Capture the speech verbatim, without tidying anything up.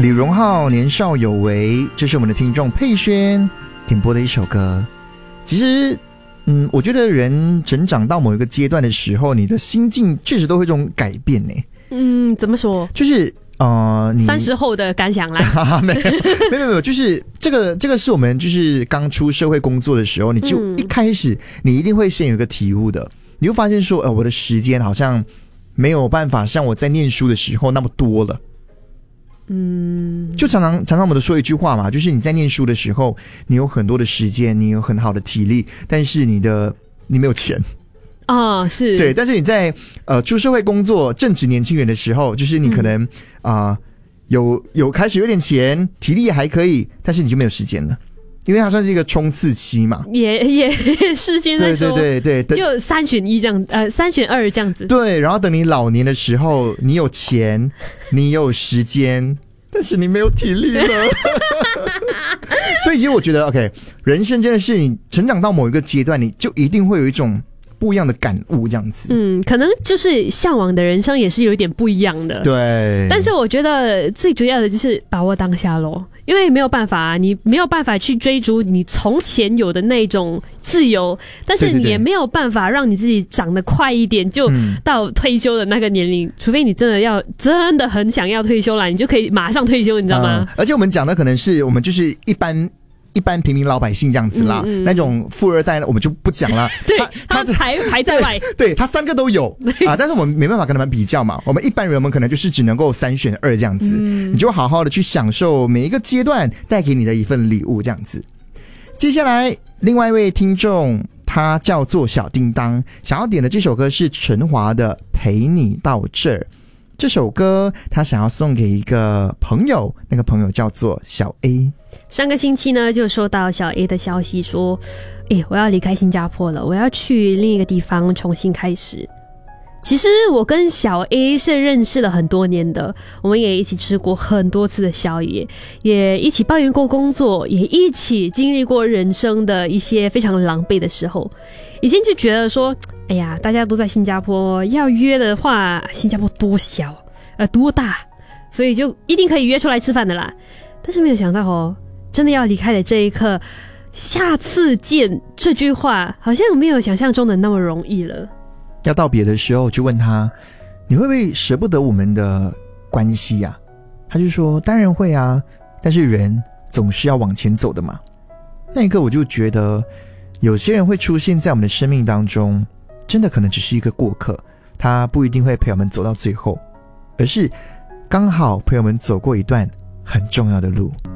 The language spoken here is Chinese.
李荣浩年少有为，这是我们的听众佩轩点播的一首歌。其实嗯，我觉得人成长到某一个阶段的时候，你的心境确实都会这种改变呢。 嗯，怎么说？ 就是呃，你三十后的感想来。 没有没有没有，就是这个这个是我们就是刚出社会工作的时候，你就一开始你一定会先有一个体悟的，你会发现说，呃，我的时间好像没有办法像我在念书的时候那么多了。嗯，就常常常常我们都说一句话嘛，就是你在念书的时候，你有很多的时间，你有很好的体力，但是你的你没有钱。 哦，是对，但是你在呃出社会工作正值年轻人的时候，就是你可能啊、呃、有有开始有点钱，体力也还可以，但是你就没有时间了，因为它算是一个冲刺期嘛。 也也是现在说， 对对对对， 就三选一这样，呃，三选二这样子。 对，然后等你老年的时候，你有钱，你有时间，但是你没有体力了。所以其实我觉得 ，OK， 人生真的是你成长到某一个阶段，你就一定会有一种不一样的感悟，这样子。 嗯，可能就是向往的人生也是有一点不一样的。 对， 但是我觉得最主要的就是把握当下咯，因为没有办法，你没有办法去追逐你从前有的那种自由，但是你也没有办法让你自己长得快一点，就到退休的那个年龄，嗯、除非你真的要真的很想要退休了，你就可以马上退休，你知道吗？ 嗯、而且我们讲的可能是我们就是一般。一般平民老百姓这样子啦，嗯嗯、那种富二代呢，我们就不讲了。 对，他, 他排排在外， 对, 对他三个都有啊，但是我们没办法跟他们比较嘛。我们一般人，我们可能就是只能够三选二这样子，嗯、你就好好的去享受每一个阶段带给你的一份礼物这样子。接下来，另外一位听众，他叫做小叮当，想要点的这首歌是陈华的《陪你到这儿》。这首歌他想要送给一个朋友，那个朋友叫做小 A。 上个星期呢，就收到小 A 的消息说，诶，我要离开新加坡了，我要去另一个地方重新开始。其实我跟小 A 是认识了很多年的，我们也一起吃过很多次的宵夜，也一起抱怨过工作，也一起经历过人生的一些非常狼狈的时候。以前就觉得说，哎呀，大家都在新加坡，要约的话，新加坡多小，呃，多大，所以就一定可以约出来吃饭的啦。但是没有想到哦，真的要离开的这一刻，下次见这句话好像没有想象中的那么容易了。 要道别的时候就问他，你会不会舍不得我们的关系啊？他就说当然会啊，但是人总是要往前走的嘛。那一刻我就觉得有些人会出现在我们的生命当中，真的可能只是一个过客，他不一定会陪我们走到最后，而是刚好陪我们走过一段很重要的路。